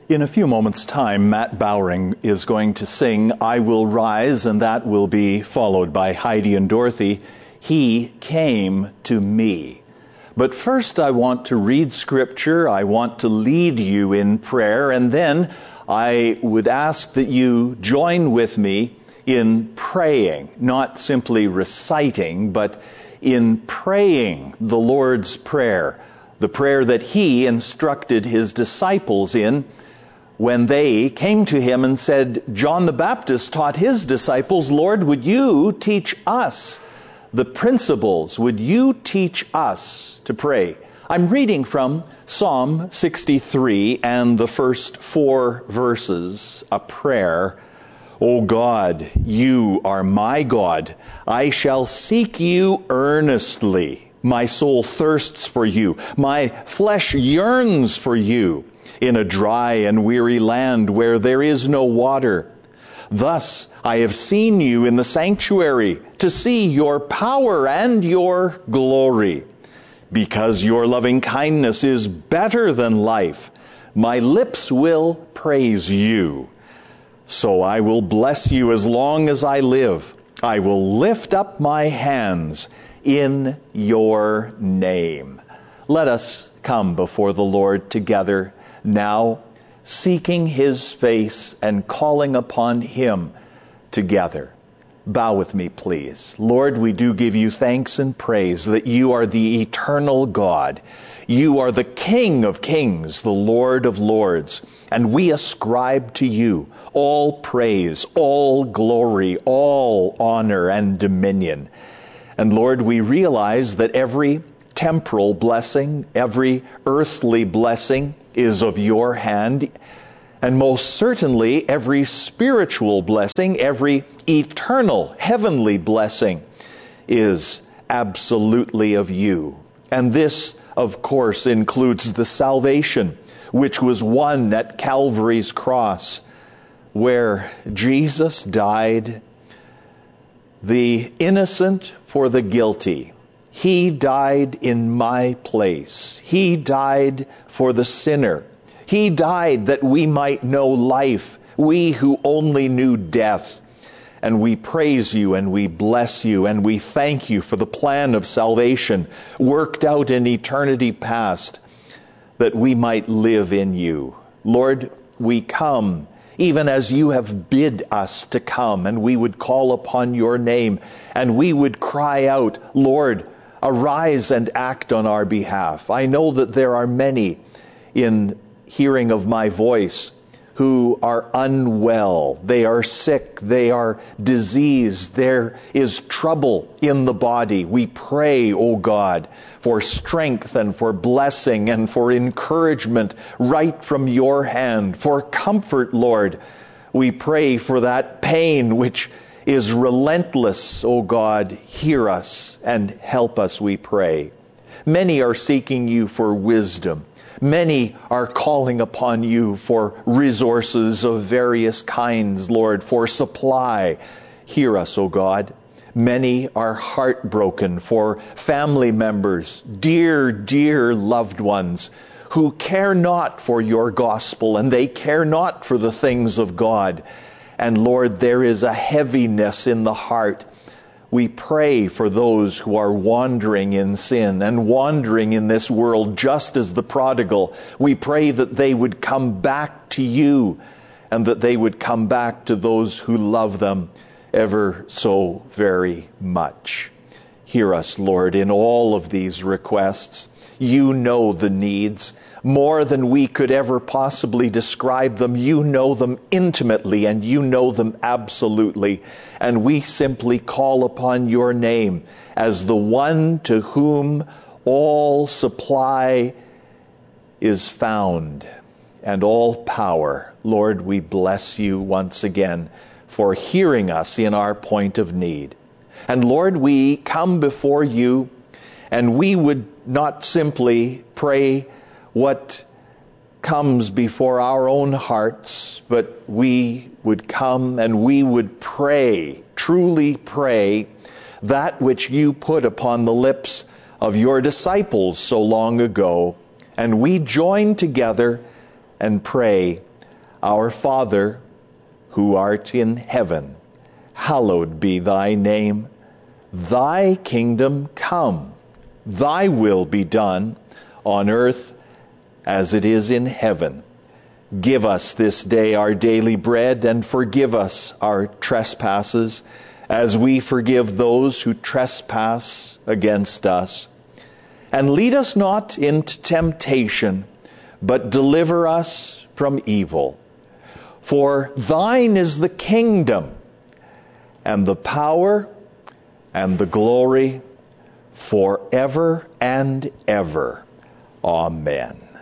In a few moments' time, Matt Bowring is going to sing I Will Rise, and that will be followed by Heidi and Dorothy, He Came to Me. But first I want to read Scripture, I want to lead you in prayer, and then I would ask that you join with me in praying, not simply reciting, but in praying the Lord's Prayer, the prayer that He instructed His disciples in when they came to Him and said, John the Baptist taught his disciples, Lord, would you teach us the principles? Would you teach us to pray? I'm reading from Psalm 63 and the first 4 verses, a prayer. O God, you are my God. I shall seek you earnestly. My soul thirsts for you. My flesh yearns for you in a dry and weary land where there is no water. Thus I have seen you in the sanctuary to see your power and your glory. Because your loving kindness is better than life, my lips will praise you. So I will bless you as long as I live. I will lift up my hands in your name. Let us come before the Lord together now, seeking His face and calling upon Him together. Bow with me, please. Lord, we do give you thanks and praise that you are the eternal God. You are the King of kings, the Lord of lords, and we ascribe to you all praise, all glory, all honor and dominion. And Lord, we realize that every temporal blessing, every earthly blessing is of your hand, and most certainly every spiritual blessing, every eternal heavenly blessing is absolutely of you. And this, of course, includes the salvation which was won at Calvary's cross, where Jesus died, the innocent for the guilty. He died in my place. He died for the sinner. He died that we might know life, we who only knew death. And we praise you and we bless you and we thank you for the plan of salvation worked out in eternity past, that we might live in you. Lord, we come even as you have bid us to come, and we would call upon your name and we would cry out, Lord, arise and act on our behalf. I know that there are many in hearing of my voice who are unwell. They are sick. They are diseased. There is trouble in the body. We pray, O God, for strength and for blessing and for encouragement right from your hand, for comfort, Lord. We pray for that pain which is relentless, O God. Hear us and help us, we pray. Many are seeking you for wisdom. Many are calling upon you for resources of various kinds, Lord, for supply. Hear us, O God. Many are heartbroken for family members, dear, dear loved ones, who care not for your gospel and they care not for the things of God. And Lord, there is a heaviness in the heart. We pray for those who are wandering in sin and wandering in this world just as the prodigal. We pray that they would come back to you and that they would come back to those who love them ever so very much. Hear us, Lord, in all of these requests. You know the needs more than we could ever possibly describe them. You know them intimately and you know them absolutely. And we simply call upon your name as the one to whom all supply is found and all power. Lord, we bless you once again for hearing us in our point of need. And Lord, we come before you and we would not simply pray what comes before our own hearts, but we would come and we would pray, truly pray, that which you put upon the lips of your disciples so long ago. And we join together and pray, Our Father, who art in heaven, hallowed be thy name. Thy kingdom come, thy will be done on earth as it is in heaven. Give us this day our daily bread, and forgive us our trespasses, as we forgive those who trespass against us. And lead us not into temptation, but deliver us from evil. For thine is the kingdom, and the power, and the glory, forever and ever. Amen.